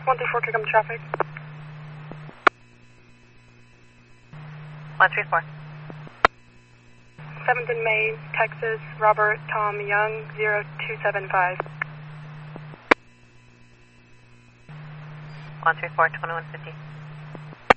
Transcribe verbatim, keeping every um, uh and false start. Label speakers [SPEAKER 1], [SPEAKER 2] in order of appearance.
[SPEAKER 1] one three four, kick on traffic.
[SPEAKER 2] one three four.
[SPEAKER 1] seventh and Main, Texas, Robert Tom Young, zero two seven five.
[SPEAKER 2] one three four, twenty-one fifty.